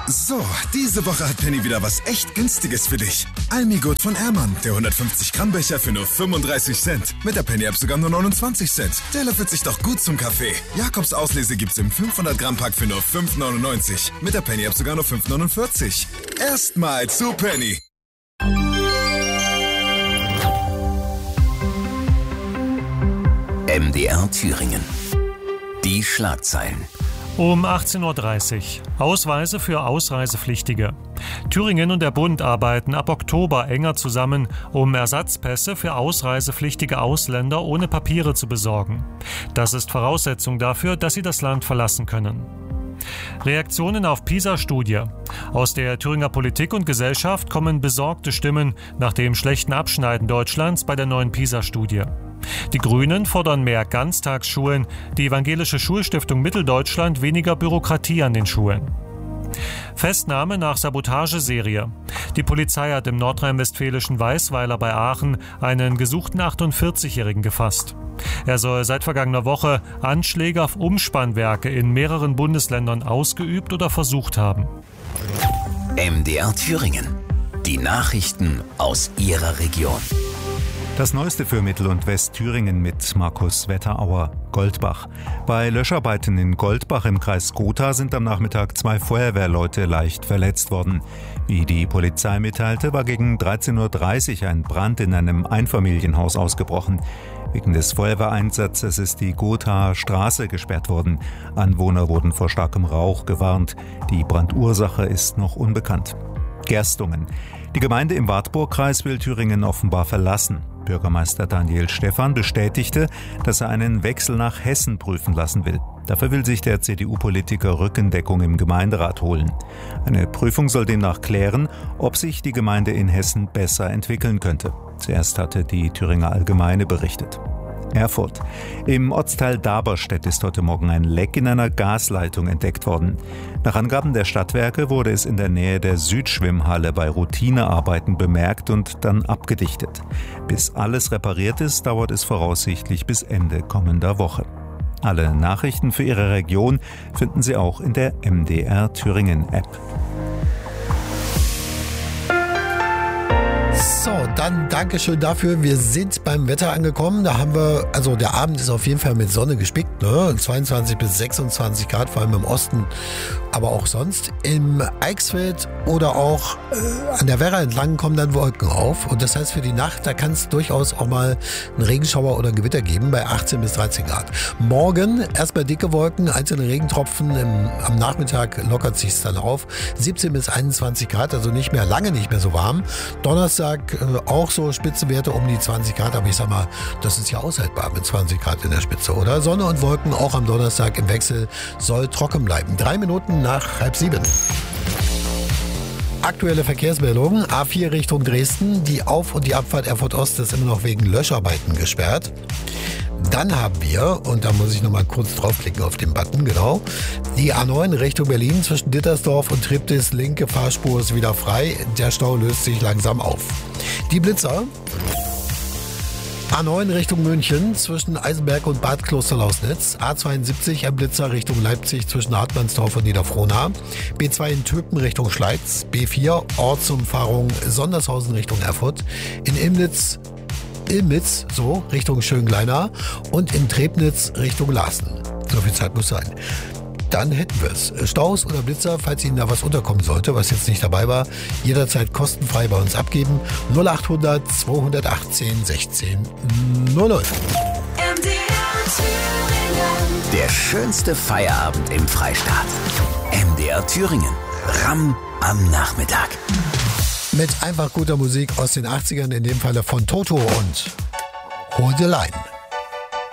So, diese Woche hat Penny wieder was echt Günstiges für dich. Almigut von Ehrmann, der 150 Gramm Becher für nur 35 Cent. Mit der Penny-App sogar nur 29 Cent. Der löffelt sich doch gut zum Kaffee. Jakobs Auslese gibt's im 500 Gramm Pack für nur 5,99. Mit der Penny-App sogar nur 5,49. Erstmal zu Penny. MDR Thüringen. Die Schlagzeilen. Um 18.30 Uhr. Ausweise für Ausreisepflichtige. Thüringen und der Bund arbeiten ab Oktober enger zusammen, um Ersatzpässe für ausreisepflichtige Ausländer ohne Papiere zu besorgen. Das ist Voraussetzung dafür, dass sie das Land verlassen können. Reaktionen auf PISA-Studie. Aus der Thüringer Politik und Gesellschaft kommen besorgte Stimmen nach dem schlechten Abschneiden Deutschlands bei der neuen PISA-Studie. Die Grünen fordern mehr Ganztagsschulen, die Evangelische Schulstiftung Mitteldeutschland weniger Bürokratie an den Schulen. Festnahme nach Sabotageserie. Die Polizei hat im nordrhein-westfälischen Weißweiler bei Aachen einen gesuchten 48-Jährigen gefasst. Er soll seit vergangener Woche Anschläge auf Umspannwerke in mehreren Bundesländern ausgeübt oder versucht haben. MDR Thüringen. Die Nachrichten aus Ihrer Region. Das Neueste für Mittel- und Westthüringen mit Markus Wetterauer. Goldbach. Bei Löscharbeiten in Goldbach im Kreis Gotha sind am Nachmittag 2 Feuerwehrleute leicht verletzt worden. Wie die Polizei mitteilte, war gegen 13.30 Uhr ein Brand in einem Einfamilienhaus ausgebrochen. Wegen des Feuerwehreinsatzes ist die Gothaer Straße gesperrt worden. Anwohner wurden vor starkem Rauch gewarnt. Die Brandursache ist noch unbekannt. Gerstungen. Die Gemeinde im Wartburgkreis will Thüringen offenbar verlassen. Bürgermeister Daniel Stephan bestätigte, dass er einen Wechsel nach Hessen prüfen lassen will. Dafür will sich der CDU-Politiker Rückendeckung im Gemeinderat holen. Eine Prüfung soll demnach klären, ob sich die Gemeinde in Hessen besser entwickeln könnte. Zuerst hatte die Thüringer Allgemeine berichtet. Erfurt. Im Ortsteil Daberstedt ist heute Morgen ein Leck in einer Gasleitung entdeckt worden. Nach Angaben der Stadtwerke wurde es in der Nähe der Südschwimmhalle bei Routinearbeiten bemerkt und dann abgedichtet. Bis alles repariert ist, dauert es voraussichtlich bis Ende kommender Woche. Alle Nachrichten für Ihre Region finden Sie auch in der MDR Thüringen App. So, dann Dankeschön dafür. Wir sind beim Wetter angekommen. Da haben wir, also der Abend ist auf jeden Fall mit Sonne gespickt, ne? 22 bis 26 Grad, vor allem im Osten, aber auch sonst. Im Eichsfeld oder auch an der Werra entlang kommen dann Wolken auf. Und das heißt für die Nacht, da kann es durchaus auch mal einen Regenschauer oder ein Gewitter geben bei 18 bis 13 Grad. Morgen erstmal dicke Wolken, einzelne Regentropfen. Am Nachmittag lockert sich es dann auf. 17 bis 21 Grad, also lange nicht mehr so warm. Donnerstag auch so Spitzenwerte um die 20 Grad, aber ich sag mal, das ist ja aushaltbar mit 20 Grad in der Spitze, oder? Sonne und Wolken auch am Donnerstag im Wechsel, soll trocken bleiben. 3 Minuten nach 6:30. Aktuelle Verkehrsmeldungen. A4 Richtung Dresden. Die Auf- und die Abfahrt Erfurt Ost ist immer noch wegen Löscharbeiten gesperrt. Dann haben wir, und da muss ich noch mal kurz draufklicken auf den Button, genau, die A9 Richtung Berlin zwischen Dittersdorf und Triptis, linke Fahrspur ist wieder frei. Der Stau löst sich langsam auf. Die Blitzer. A9 Richtung München zwischen Eisenberg und Bad Klosterlausnitz. A72 ein Blitzer Richtung Leipzig zwischen Hartmannsdorf und Niederfrohna. B2 in Töpen Richtung Schleiz. B4 Ortsumfahrung Sondershausen Richtung Erfurt. In Ilmnitz, so Richtung Schöngleiner und in Trebnitz Richtung Larsen. So viel Zeit muss sein. Dann hätten wir es. Staus oder Blitzer, falls Ihnen da was unterkommen sollte, was jetzt nicht dabei war, jederzeit kostenfrei bei uns abgeben. 0800 218 16 00. Der schönste Feierabend im Freistaat. MDR Thüringen. Ramm am Nachmittag. Mit einfach guter Musik aus den 80ern, in dem Falle von Toto und Hold the Line.